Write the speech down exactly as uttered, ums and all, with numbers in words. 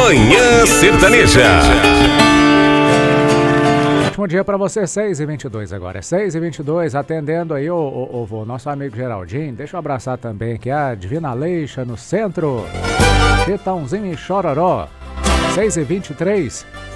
Manhã Sertaneja. Bom dia para você, seis e vinte e dois agora, seis e vinte e dois, atendendo aí o, o, o, o nosso amigo Geraldinho. Deixa eu abraçar também aqui a Divina Leixa no centro, Chitãozinho e Chororó, seis e vinte e três.